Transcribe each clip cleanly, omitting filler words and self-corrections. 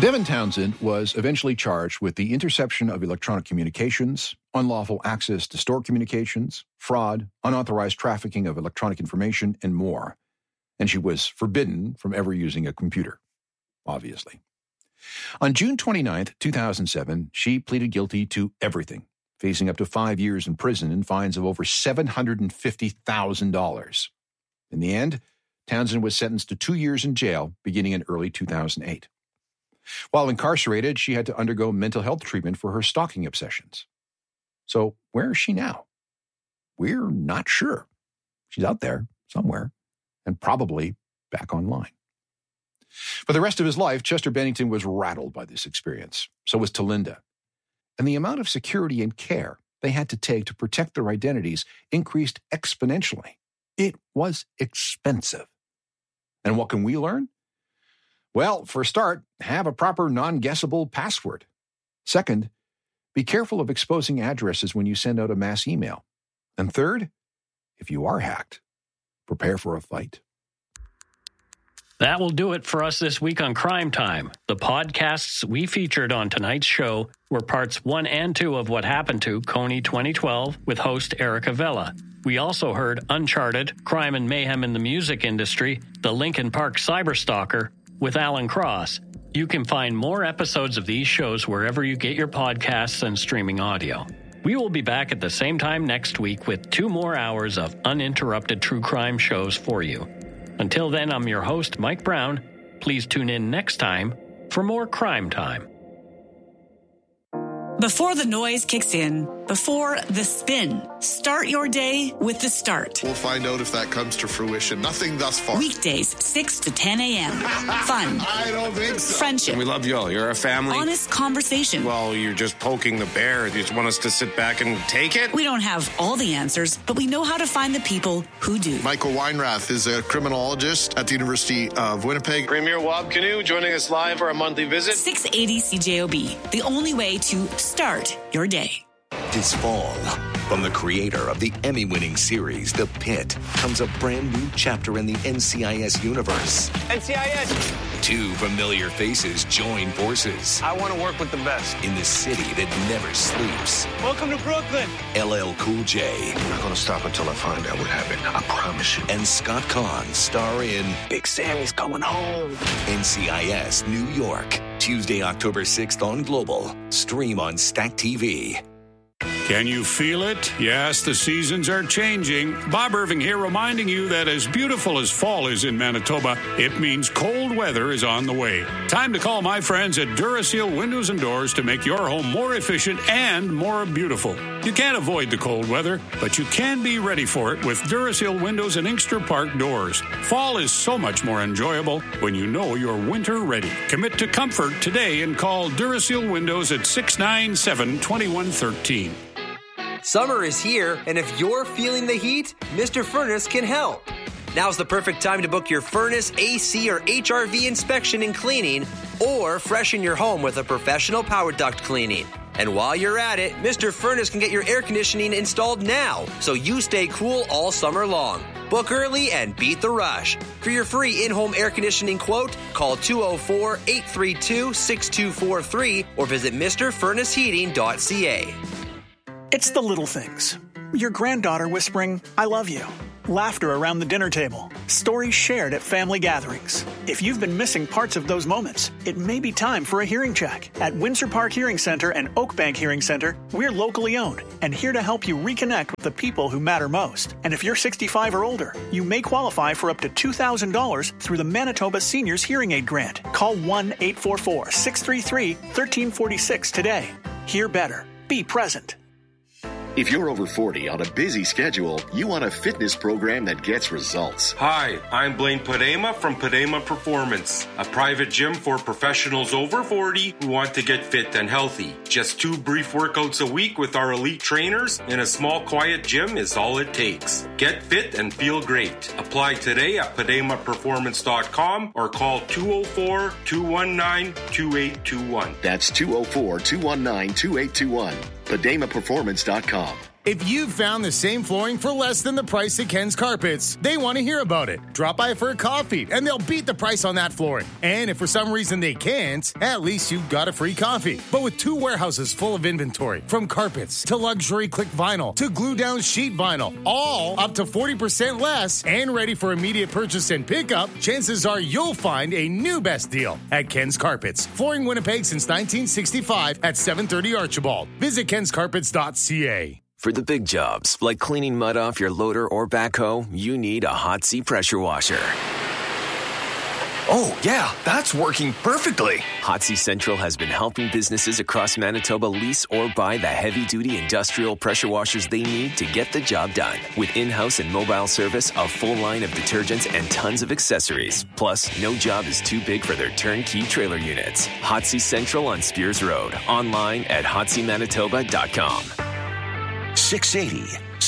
Devin Townsend was eventually charged with the interception of electronic communications, unlawful access to stored communications, fraud, unauthorized trafficking of electronic information, and more. And she was forbidden from ever using a computer, obviously. On June 29th, 2007, she pleaded guilty to everything, facing up to 5 years in prison and fines of over $750,000. In the end, Townsend was sentenced to 2 years in jail beginning in early 2008. While incarcerated, she had to undergo mental health treatment for her stalking obsessions. So where is she now? We're not sure. She's out there somewhere and probably back online. For the rest of his life, Chester Bennington was rattled by this experience. So was Talinda. And the amount of security and care they had to take to protect their identities increased exponentially. It was expensive. And what can we learn? Well, for a start, have a proper non-guessable password. Second, be careful of exposing addresses when you send out a mass email. And third, if you are hacked, prepare for a fight. That will do it for us this week on Crime Time. The podcasts we featured on tonight's show were parts 1 and 2 of What Happened to Coney 2012 with host Erica Vella. We also heard Uncharted, Crime and Mayhem in the Music Industry, The Lincoln Park Cyberstalker, with Alan Cross. You can find more episodes of these shows wherever you get your podcasts and streaming audio. We will be back at the same time next week with 2 more hours of uninterrupted true crime shows for you. Until then, I'm your host, Mike Brown. Please tune in next time for more Crime Time. Before the noise kicks in, before the spin, start your day with The Start. We'll find out if that comes to fruition. Nothing thus far. Weekdays, 6 to 10 a.m. Fun. I don't think so. Friendship. We love you all. You're a family. Honest conversation. Well, you're just poking the bear. You just want us to sit back and take it? We don't have all the answers, but we know how to find the people who do. Michael Weinrath is a criminologist at the University of Winnipeg. Premier Wab Canoe joining us live for a monthly visit. 680 CJOB, the only way to start your day. This fall, from the creator of the Emmy-winning series, The Pit, comes a brand new chapter in the NCIS universe. NCIS! 2 familiar faces join forces I want to work with the best. in the city that never sleeps. Welcome to Brooklyn. LL Cool J I'm not going to stop until I find out what happened. I promise you. and Scott Conn star in Big Sammy's coming home. NCIS New York. Tuesday, October 6th on Global. Stream on Stack TV. Can you feel it? Yes, the seasons are changing. Bob Irving here reminding you that as beautiful as fall is in Manitoba, it means cold weather is on the way. Time to call my friends at Duraseal Windows and Doors to make your home more efficient and more beautiful. You can't avoid the cold weather, but you can be ready for it with Duraseal Windows and Inkster Park doors. Fall is so much more enjoyable when you know you're winter ready. Commit to comfort today and call Duraseal Windows at 697-2113. Summer is here, and if you're feeling the heat, Mr. Furnace can help. Now's the perfect time to book your furnace, AC, or HRV inspection and cleaning, or freshen your home with a professional power duct cleaning. And while you're at it, Mr. Furnace can get your air conditioning installed now, so you stay cool all summer long. Book early and beat the rush. For your free in-home air conditioning quote, call 204-832-6243 or visit MrFurnaceHeating.ca. It's the little things. Your granddaughter whispering, "I love you." Laughter around the dinner table. Stories shared at family gatherings. If you've been missing parts of those moments, it may be time for a hearing check. At Windsor Park Hearing Center and Oakbank Hearing Center, we're locally owned and here to help you reconnect with the people who matter most. And if you're 65 or older, you may qualify for up to $2,000 through the Manitoba Seniors Hearing Aid Grant. Call 1-844-633-1346 today. Hear better. Be present. If you're over 40 on a busy schedule, you want a fitness program that gets results. Hi, I'm Blaine Padema from Padema Performance, a private gym for professionals over 40 who want to get fit and healthy. Just 2 brief workouts a week with our elite trainers in a small, quiet gym is all it takes. Get fit and feel great. Apply today at PademaPerformance.com or call 204-219-2821. That's 204-219-2821. PademaPerformance.com. If you've found the same flooring for less than the price at Ken's Carpets, they want to hear about it. Drop by for a coffee, and they'll beat the price on that flooring. And if for some reason they can't, at least you got a free coffee. But with 2 warehouses full of inventory, from carpets to luxury click vinyl to glue-down sheet vinyl, all up to 40% less and ready for immediate purchase and pickup, chances are you'll find a new best deal at Ken's Carpets. Flooring Winnipeg since 1965 at 730 Archibald. Visit kenscarpets.ca. For the big jobs, like cleaning mud off your loader or backhoe, you need a Hot Sea pressure washer. Oh, yeah, that's working perfectly. Hot Sea Central has been helping businesses across Manitoba lease or buy the heavy-duty industrial pressure washers they need to get the job done. With in-house and mobile service, a full line of detergents, and tons of accessories. Plus, no job is too big for their turnkey trailer units. Hot Sea Central on Spears Road. Online at hotseamanitoba.com. 680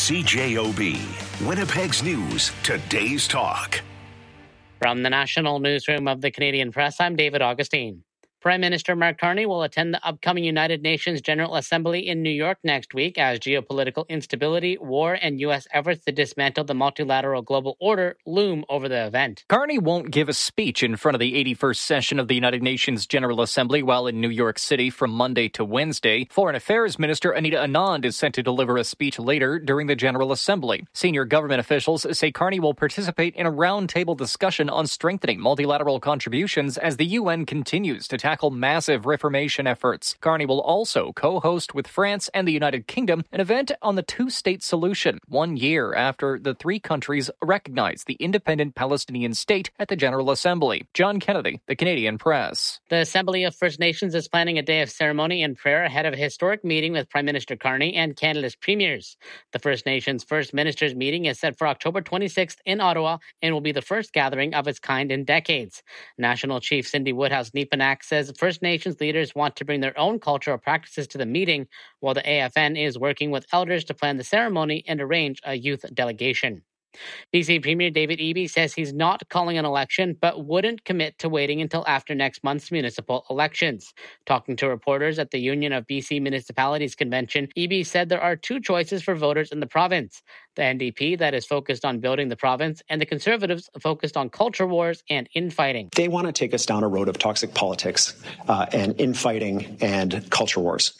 CJOB, Winnipeg's News, today's talk. From the National Newsroom of the Canadian Press, I'm David Augustine. Prime Minister Mark Carney will attend the upcoming United Nations General Assembly in New York next week as geopolitical instability, war, and U.S. efforts to dismantle the multilateral global order loom over the event. Carney won't give a speech in front of the 81st session of the United Nations General Assembly while in New York City from Monday to Wednesday. Foreign Affairs Minister Anita Anand is set to deliver a speech later during the General Assembly. Senior government officials say Carney will participate in a roundtable discussion on strengthening multilateral contributions as the UN continues to tackle massive reformation efforts. Carney will also co-host with France and the United Kingdom an event on the two-state solution, 1 year after the 3 countries recognized the independent Palestinian state at the General Assembly. John Kennedy, The Canadian Press. The Assembly of First Nations is planning a day of ceremony and prayer ahead of a historic meeting with Prime Minister Carney and Canada's premiers. The First Nations First Ministers meeting is set for October 26th in Ottawa and will be the first gathering of its kind in decades. National Chief Cindy Woodhouse-Nepanak says First Nations leaders want to bring their own cultural practices to the meeting, while the AFN is working with elders to plan the ceremony and arrange a youth delegation. BC Premier David Eby says he's not calling an election, but wouldn't commit to waiting until after next month's municipal elections. Talking to reporters at the Union of BC Municipalities Convention, Eby said there are 2 choices for voters in the province: the NDP, that is focused on building the province, and the Conservatives, focused on culture wars and infighting. They want to take us down a road of toxic politics and infighting and culture wars.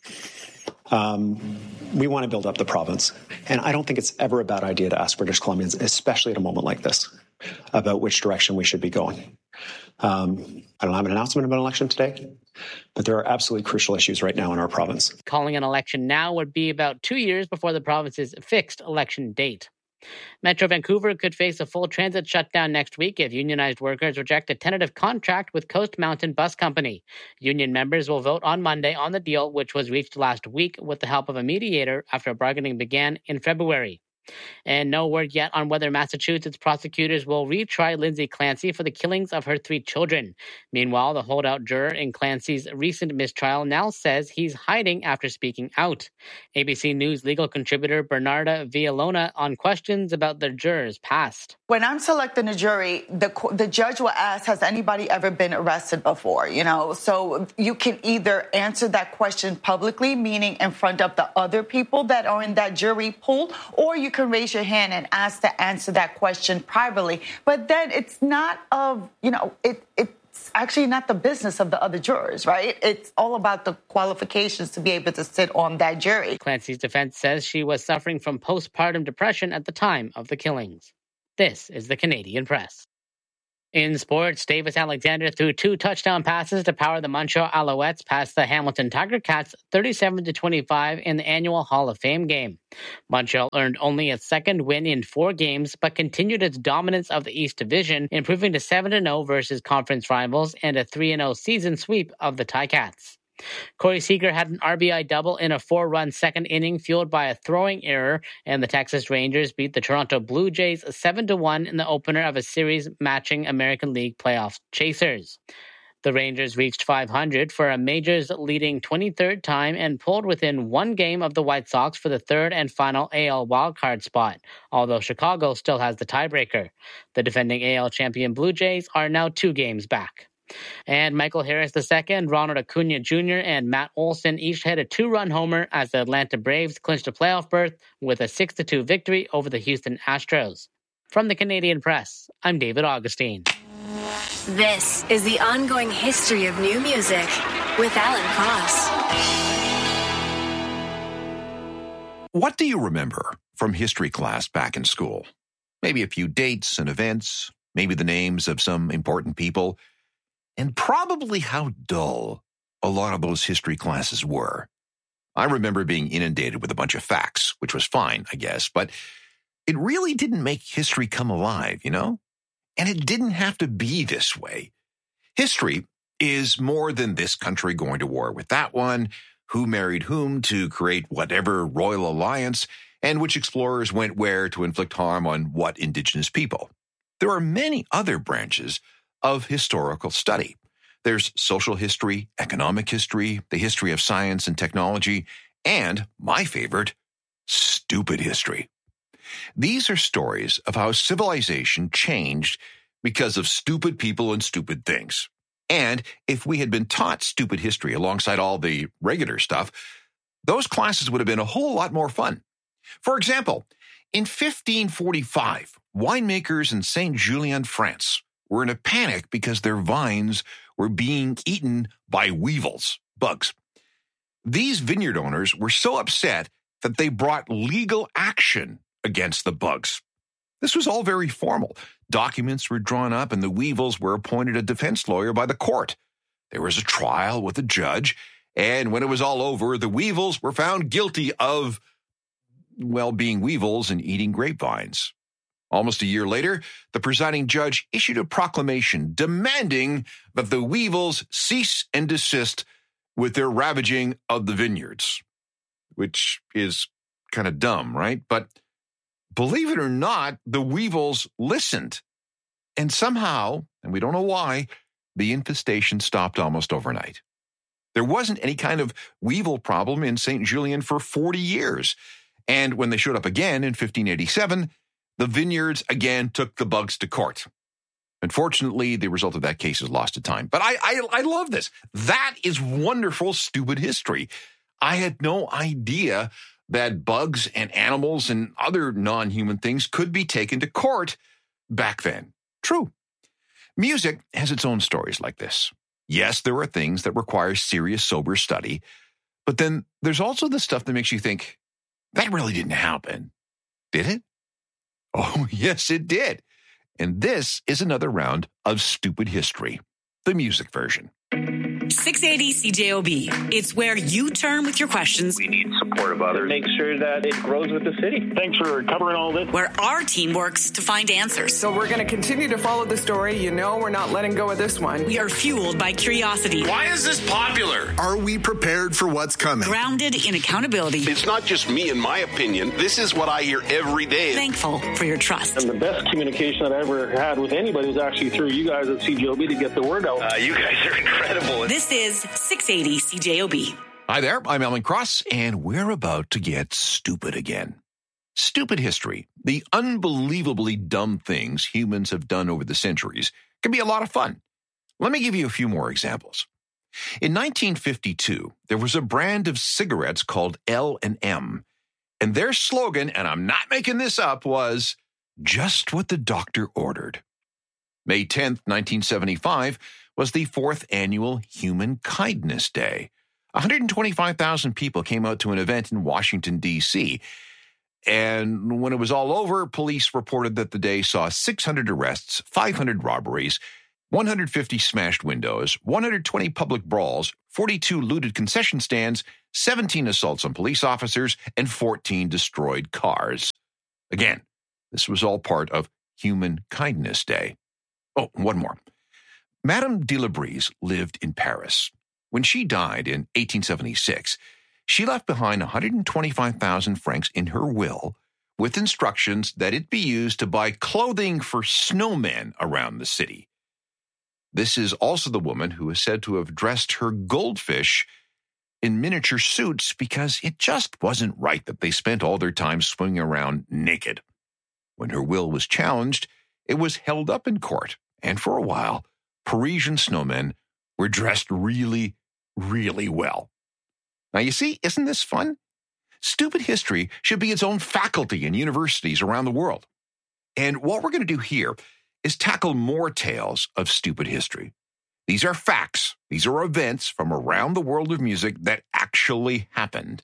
We want to build up the province. And I don't think it's ever a bad idea to ask British Columbians, especially at a moment like this, about which direction we should be going. I don't have an announcement about an election today, but there are absolutely crucial issues right now in our province. Calling an election now would be about 2 years before the province's fixed election date. Metro Vancouver could face a full transit shutdown next week if unionized workers reject a tentative contract with Coast Mountain Bus Company. Union members will vote on Monday on the deal, which was reached last week with the help of a mediator after bargaining began in February. And no word yet on whether Massachusetts prosecutors will retry Lindsay Clancy for the killings of her 3 children. Meanwhile, the holdout juror in Clancy's recent mistrial now says he's hiding after speaking out. ABC News legal contributor Bernarda Villalona on questions about the jurors' past. When I'm selecting a jury, the judge will ask, has anybody ever been arrested before? So you can either answer that question publicly, meaning in front of the other people that are in that jury pool, or you can raise your hand and ask to answer that question privately. But then it's not it's actually not the business of the other jurors, right? It's all about the qualifications to be able to sit on that jury. Clancy's defense says she was suffering from postpartum depression at the time of the killings. This is the Canadian Press. In sports, Davis Alexander threw 2 touchdown passes to power the Montreal Alouettes past the Hamilton Tiger Cats 37-25 in the annual Hall of Fame game. Montreal earned only its 2nd win in 4 games, but continued its dominance of the East Division, improving to 7-0 versus conference rivals and a 3-0 season sweep of the Ticats. Corey Seager had an RBI double in a 4-run second inning fueled by a throwing error, and the Texas Rangers beat the Toronto Blue Jays 7-1 in the opener of a series matching American League playoff chasers. The Rangers reached 500 for a Majors leading 23rd time and pulled within 1 game of the White Sox for the 3rd and final AL wildcard spot, although Chicago still has the tiebreaker. The defending AL champion Blue Jays are now 2 games back. And Michael Harris II, Ronald Acuna Jr., and Matt Olson each had a 2-run homer as the Atlanta Braves clinched a playoff berth with a 6-2 victory over the Houston Astros. From the Canadian Press, I'm David Augustine. This is the ongoing history of new music with Alan Cross. What do you remember from history class back in school? Maybe a few dates and events, maybe the names of some important people, and probably how dull a lot of those history classes were. I remember being inundated with a bunch of facts, which was fine, I guess, but it really didn't make history come alive, you know? And it didn't have to be this way. History is more than this country going to war with that one, who married whom to create whatever royal alliance, and which explorers went where to inflict harm on what indigenous people. There are many other branches of historical study. There's social history, economic history, the history of science and technology, and, my favorite, stupid history. These are stories of how civilization changed because of stupid people and stupid things. And if we had been taught stupid history alongside all the regular stuff, those classes would have been a whole lot more fun. For example, in 1545, winemakers in Saint-Julien, France, were in a panic because their vines were being eaten by weevils, bugs. These vineyard owners were so upset that they brought legal action against the bugs. This was all very formal. Documents were drawn up and the weevils were appointed a defense lawyer by the court. There was a trial with a judge, and when it was all over, the weevils were found guilty of, well, being weevils and eating grapevines. Almost a year later, the presiding judge issued a proclamation demanding that the weevils cease and desist with their ravaging of the vineyards, which is kind of dumb, right? But believe it or not, the weevils listened. And somehow, and we don't know why, the infestation stopped almost overnight. There wasn't any kind of weevil problem in Saint-Julien for 40 years. And when they showed up again in 1587, the vineyards again took the bugs to court. Unfortunately, the result of that case is lost to time. But I love this. That is wonderful, stupid history. I had no idea that bugs and animals and other non-human things could be taken to court back then. True. Music has its own stories like this. Yes, there are things that require serious, sober study, but then there's also the stuff that makes you think, that really didn't happen. Did it? Oh, yes, it did. And this is another round of stupid history, the music version. 680 CJOB. It's where you turn with your questions. We need support of others. Make sure that it grows with the city. Thanks for covering all this. Where our team works to find answers. So we're going to continue to follow the story. You know we're not letting go of this one. We are fueled by curiosity. Why is this popular? Are we prepared for what's coming? Grounded in accountability. It's not just me and my opinion. This is what I hear every day. Thankful for your trust. And the best communication that I ever had with anybody was actually through you guys at CJOB to get the word out. You guys are incredible. This is 680 CJOB. Hi there, I'm Alan Cross, and we're about to get stupid again. Stupid history, the unbelievably dumb things humans have done over the centuries, can be a lot of fun. Let me give you a few more examples. In 1952, there was a brand of cigarettes called L&M, and their slogan, and I'm not making this up, was just what the doctor ordered. May 10th, 1975, was the 4th annual Human Kindness Day. 125,000 people came out to an event in Washington, D.C., and when it was all over, police reported that the day saw 600 arrests, 500 robberies, 150 smashed windows, 120 public brawls, 42 looted concession stands, 17 assaults on police officers, and 14 destroyed cars. Again, this was all part of Human Kindness Day. Oh, one more. Madame de la Brise lived in Paris. When she died in 1876, she left behind 125,000 francs in her will with instructions that it be used to buy clothing for snowmen around the city. This is also the woman who is said to have dressed her goldfish in miniature suits because it just wasn't right that they spent all their time swinging around naked. When her will was challenged, it was held up in court, and for a while, Parisian snowmen were dressed really, really well. Now, you see, isn't this fun? Stupid history should be its own faculty in universities around the world. And what we're going to do here is tackle more tales of stupid history. These are facts. These are events from around the world of music that actually happened.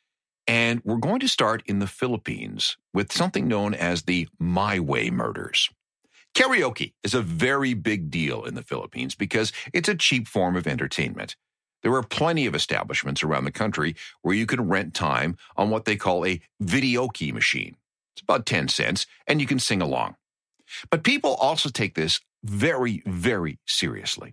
And we're going to start in the Philippines with something known as the My Way murders. Karaoke is a very big deal in the Philippines because it's a cheap form of entertainment. There are plenty of establishments around the country where you can rent time on what they call a videoke machine. It's about 10 cents, and you can sing along. But people also take this very, very seriously.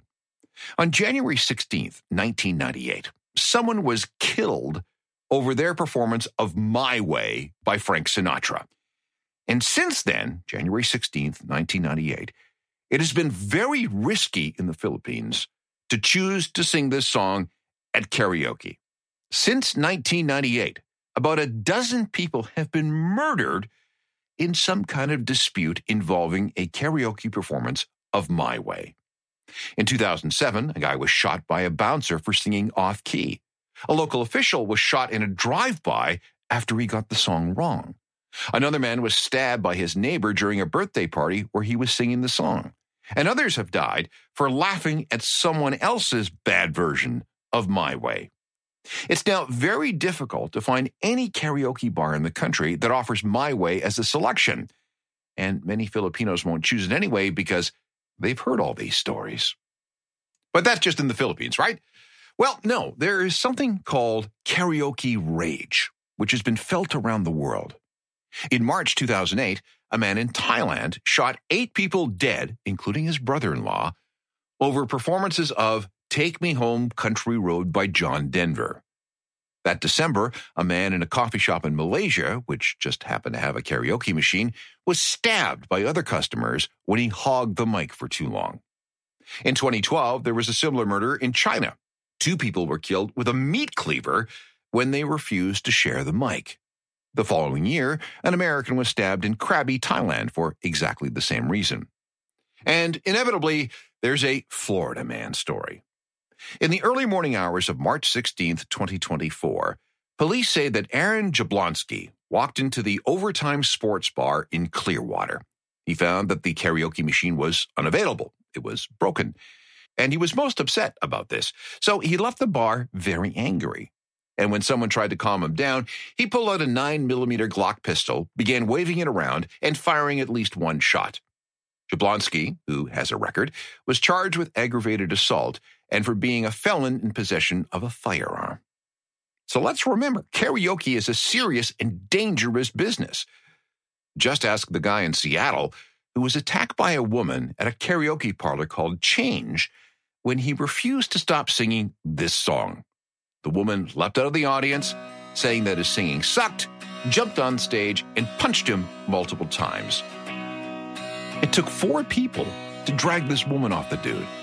On January 16th, 1998, someone was killed over their performance of My Way by Frank Sinatra. And since then, January 16th, 1998, it has been very risky in the Philippines to choose to sing this song at karaoke. Since 1998, about a dozen people have been murdered in some kind of dispute involving a karaoke performance of My Way. In 2007, a guy was shot by a bouncer for singing off-key. A local official was shot in a drive-by after he got the song wrong. Another man was stabbed by his neighbor during a birthday party where he was singing the song. And others have died for laughing at someone else's bad version of My Way. It's now very difficult to find any karaoke bar in the country that offers My Way as a selection. And many Filipinos won't choose it anyway because they've heard all these stories. But that's just in the Philippines, right? Well, no, there is something called karaoke rage, which has been felt around the world. In March 2008, a man in Thailand shot 8 people dead, including his brother-in-law, over performances of Take Me Home Country Road by John Denver. That December, a man in a coffee shop in Malaysia, which just happened to have a karaoke machine, was stabbed by other customers when he hogged the mic for too long. In 2012, there was a similar murder in China. 2 people were killed with a meat cleaver when they refused to share the mic. The following year, an American was stabbed in Krabi, Thailand, for exactly the same reason. And inevitably, there's a Florida man story. In the early morning hours of March 16, 2024, police say that Aaron Jablonski walked into the Overtime Sports Bar in Clearwater. He found that the karaoke machine was unavailable. It was broken. And he was most upset about this. So he left the bar very angry. And when someone tried to calm him down, he pulled out a 9mm Glock pistol, began waving it around, and firing at least one shot. Jablonski, who has a record, was charged with aggravated assault and for being a felon in possession of a firearm. So let's remember, karaoke is a serious and dangerous business. Just ask the guy in Seattle who was attacked by a woman at a karaoke parlor called Change when he refused to stop singing this song. The woman leapt out of the audience, saying that his singing sucked, jumped on stage, and punched him multiple times. It took 4 people to drag this woman off the dude.